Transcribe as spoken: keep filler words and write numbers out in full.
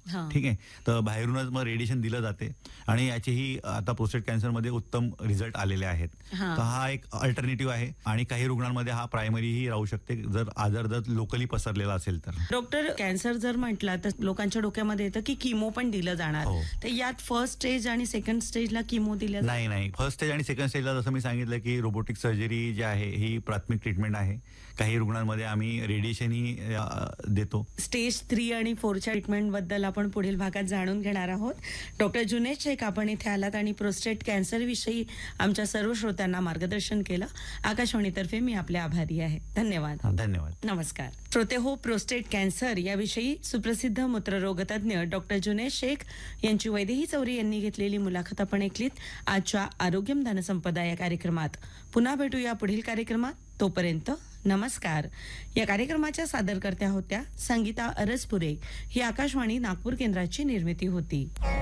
हां. ठीक आहे. तर बाहेरूनच मग रेडिएशन दिलं जाते आणि याचेही आता प्रोस्टेट कॅन्सरमध्ये उत्तम रिझल्ट आलेले आहेत. हां. तर हा एक अल्टरनेटिव्ह आहे आणि काही रुग्णांमध्ये हा प्रायमरीही राहू शकते जर आजार जर लोकली पसरलेला असेल तर. डॉक्टर, कॅन्सर जर म्हटला तर लोकांच्या डोक्यामध्ये येतं की किमो पण दिलं जाणार. हो. तर यात फर्स्ट स्टेज आणि सेकंड स्टेजला किमो दिल्या नाही नाही फर्स्ट स्टेज आणि सेकंड स्टेजला जसं मी सांगितलं की रोबोटिक सर्जरी जी आहे ही प्राथमिक ट्रीटमेंट आहे. काही रुग्णांमध्ये आम्ही रेडिएशनही अ, देतो. स्टेज थ्री आणि फोरच्या ट्रीटमेंट बद्दल आपण पुढील भागात जाणून घेणार आहोत. डॉक्टर जुनैद शेख, आपण इथे आलात आणि प्रोस्टेट कॅन्सर विषयी आमच्या सर्व श्रोत्यांना मार्गदर्शन केलं. आकाशवाणीतर्फे मी आपले आभारी आहे. धन्यवाद. हा, धन्यवाद. नमस्कार. श्रोते हो, प्रोस्टेट कॅन्सर याविषयी सुप्रसिद्ध मूत्ररोग तज्ञ डॉक्टर जुनैद शेख यांची वैदेही चौरे यांनी घेतलेली मुलाखत आपण ऐकलीत आजच्या आरोग्यम धनसंपदा या कार्यक्रमात. पुन्हा भेटूया पुढील कार्यक्रमात. तोपर्यंत नमस्कार. या कार्यक्रमाच्या सादरकर्त्या होत्या संगीता अरसपुरे. ही आकाशवाणी नागपूर केंद्राची निर्मिती होती.